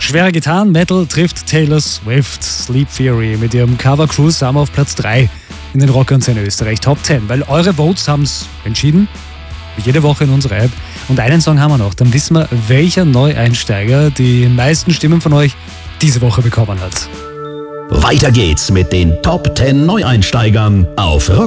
Schwere Gitarren, Metal trifft Taylor Swift. Sleep Theory mit ihrem Cover Cruise Summer auf Platz 3 in den Rockantenne Österreich Top 10, weil eure Votes haben es entschieden. Wie jede Woche in unserer App. Und einen Song haben wir noch, dann wissen wir, welcher Neueinsteiger die meisten Stimmen von euch diese Woche bekommen hat. Weiter geht's mit den Top 10 Neueinsteigern auf Rock